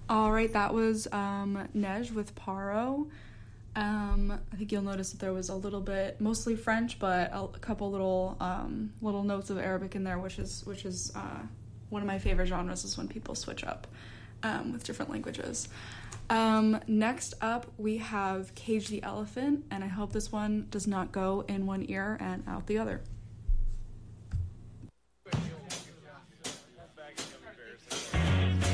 All right, that was Nej with Paro. I think you'll notice that there was a little bit, mostly French, but a couple little notes of Arabic in there, which is one of my favorite genres is when people switch up with different languages. Next up, we have Cage the Elephant, and I hope this one does not go in one ear and out the other.